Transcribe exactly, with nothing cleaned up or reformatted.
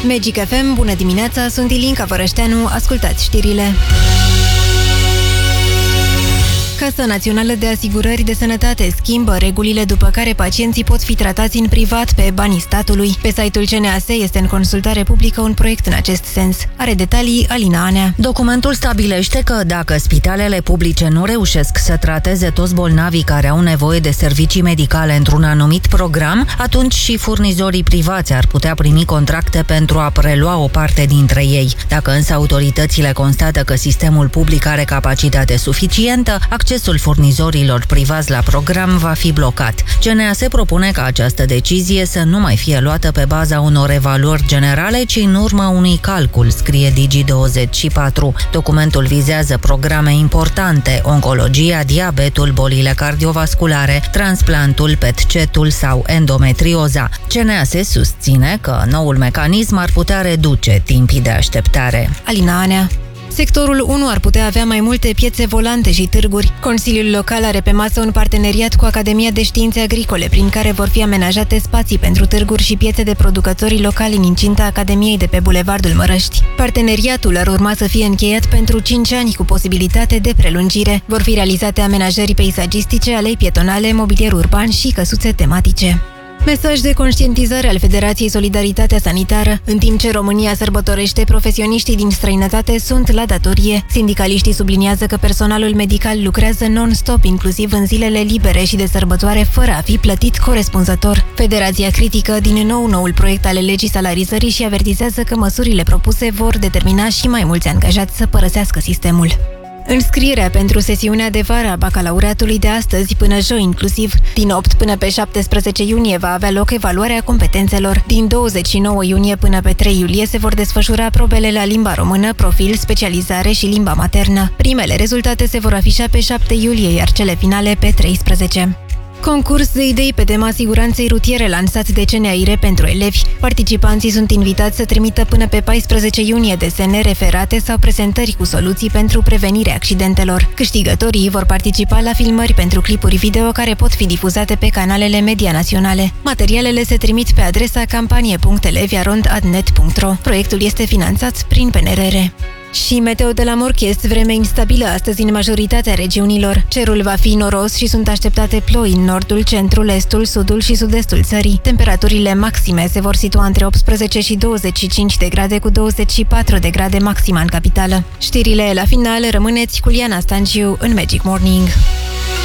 Magic F M, bună dimineața, sunt Ilinca Vărășteanu, ascultați știrile. Casa Națională de Asigurări de Sănătate schimbă regulile după care pacienții pot fi tratați în privat pe banii statului. Pe site-ul C N A S este în consultare publică un proiect în acest sens. Are detalii Alina Anea. Documentul stabilește că dacă spitalele publice nu reușesc să trateze toți bolnavii care au nevoie de servicii medicale într-un anumit program, atunci și furnizorii privați ar putea primi contracte pentru a prelua o parte dintre ei. Dacă însă autoritățile constată că sistemul public are capacitate suficientă, accesul furnizorilor privați la program va fi blocat. C N A S propune ca această decizie să nu mai fie luată pe baza unor evaluări generale, ci în urma unui calcul, scrie Digi douăzeci și patru. Documentul vizează programe importante: oncologia, diabetul, bolile cardiovasculare, transplantul, petcetul sau endometrioza. C N A S susține că noul mecanism ar putea reduce timpii de așteptare. Alina Anea. Sectorul unu ar putea avea mai multe piețe volante și târguri. Consiliul Local are pe masă un parteneriat cu Academia de Științe Agricole, prin care vor fi amenajate spații pentru târguri și piețe de producători locali în incinta Academiei de pe Bulevardul Mărăști. Parteneriatul ar urma să fie încheiat pentru cinci ani cu posibilitate de prelungire. Vor fi realizate amenajări peisagistice, alei pietonale, mobilier urban și căsuțe tematice. Mesaj de conștientizare al Federației Solidaritatea Sanitară. În timp ce România sărbătorește, profesioniștii din străinătate sunt la datorie. Sindicaliștii subliniază că personalul medical lucrează non-stop, inclusiv în zilele libere și de sărbătoare, fără a fi plătit corespunzător. Federația critică din nou noul proiect ale legii salarizării și avertizează că măsurile propuse vor determina și mai mulți angajați să părăsească sistemul. Înscrierea pentru sesiunea de vară a bacalaureatului de astăzi până joi inclusiv. Din opt până pe șaptesprezece iunie va avea loc evaluarea competențelor. Din douăzeci și nouă iunie până pe trei iulie se vor desfășura probele la limba română, profil, specializare și limba maternă. Primele rezultate se vor afișa pe șapte iulie, iar cele finale pe treisprezece. Concurs de idei pe tema siguranței rutiere lansat de C N A I R E pentru elevi. Participanții sunt invitați să trimită până pe paisprezece iunie desene, referate sau prezentări cu soluții pentru prevenirea accidentelor. Câștigătorii vor participa la filmări pentru clipuri video care pot fi difuzate pe canalele media naționale. Materialele se trimit pe adresa campanie punct elevi arond at net punct ro. Proiectul este finanțat prin P N R R. Și meteo de la Morchest, vreme instabilă astăzi în majoritatea regiunilor. Cerul va fi noros și sunt așteptate ploi în nordul, centrul, estul, sudul și sud-estul țării. Temperaturile maxime se vor situa între optsprezece și douăzeci și cinci de grade, cu douăzeci și patru de grade maxima în capitală. Știrile la final, rămâneți cu Liana Stanciu în Magic Morning.